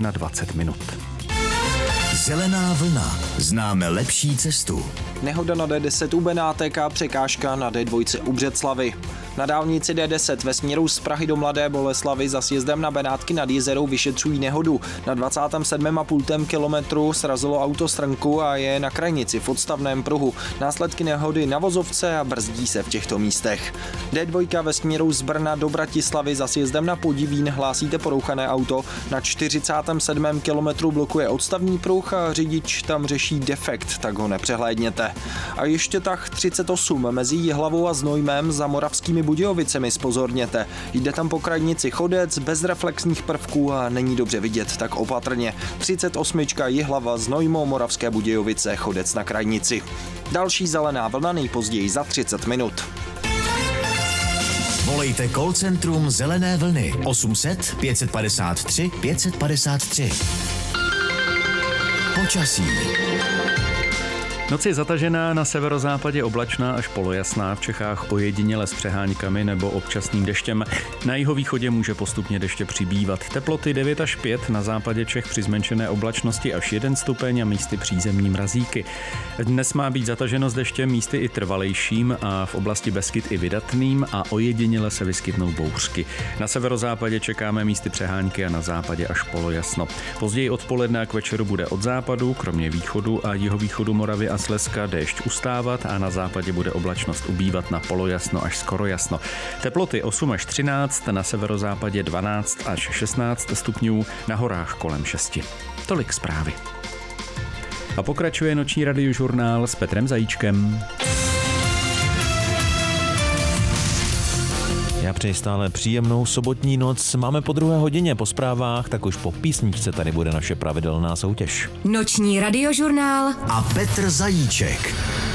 na 20 minut. Zelená vlna. Známe lepší cestu. Nehoda na D10 u Benátek a překážka na D2 u Břeclavi. Na dálnici D10 ve směru z Prahy do Mladé Boleslavi za sjezdem na Benátky nad Jizerou vyšetřují nehodu. Na 27,5 kilometru srazilo auto strnku a je na krajnici v odstavném pruhu. Následky nehody na vozovce a brzdí se v těchto místech. D2 ve směru z Brna do Bratislavy za sjezdem na Podivín hlásíte porouchané auto. Na 47. kilometru blokuje odstavní pruh a řidič tam řeší defekt, tak ho nepřehlédněte. A ještě tah 38 mezi Jihlavou a Znojmem za Moravskými Budějovicemi spozorněte. Jde tam po krajnici chodec bez reflexních prvků a není dobře vidět, tak opatrně. 38 Jihlava, Znojmo, Moravské Budějovice, chodec na krajnici. Další zelená vlna nejpozději za 30 minut. Volejte call centrum Zelené vlny 800 553 553. Počasí. Noc je zatažená, na severozápadě oblačná až polojasná, v Čechách ojediněle s přeháňkami nebo občasným deštěm. Na jihovýchodě může postupně deště přibývat. Teploty 9 až 5, na západě Čech při zmenšené oblačnosti až 1 stupeň a místy přízemní mrazíky. Dnes má být zataženo s deštěm místy i trvalejším a v oblasti Beskyt i vydatným a ojediněle se vyskytnou bouřky. Na severozápadě čekáme místy přehánky a na západě až polojasno. Později odpoledne a k večeru bude od západu, kromě východu a jihovýchodu Moravy a Slezska déšť ustávat a na západě bude oblačnost ubývat na polojasno až skoro jasno. Teploty 8 až 13, na severozápadě 12 až 16 stupňů, na horách kolem 6. Tolik zprávy. A pokračuje noční radiožurnál s Petrem Zajíčkem. Já přeji stále příjemnou sobotní noc. Máme po 2. hodině po zprávách, tak už po písničce tady bude naše pravidelná soutěž. Noční radiožurnál a Petr Zajíček.